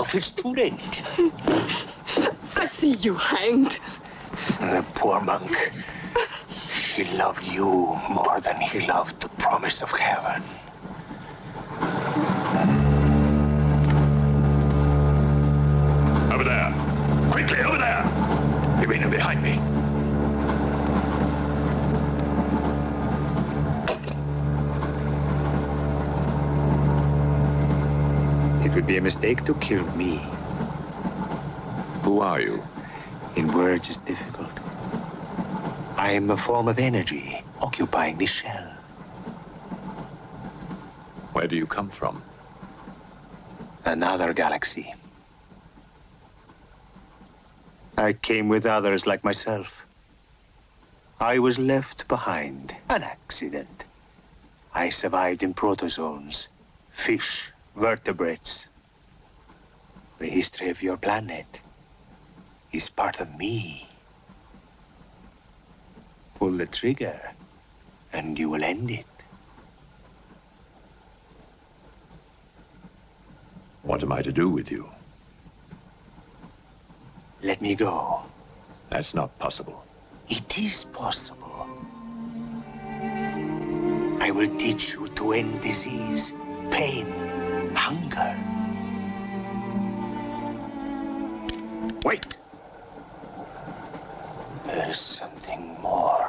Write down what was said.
if it's too late. I see you hanged. The poor monk. He loved you more than he loved the promise of heaven. Over there. Quickly, over there. Irina, behind me. It would be a mistake to kill me. Who are you? In words, it's difficult. I am a form of energy occupying this shell. Where do you come from? Another galaxy. I came with others like myself. I was left behind. An accident. I survived in protozoans, fish, vertebrates. The history of your planet is part of me. Pull the trigger, and you will end it. What am I to do with you? Let me go. That's not possible. It is possible. I will teach you to end disease, pain, hunger. Wait! There is something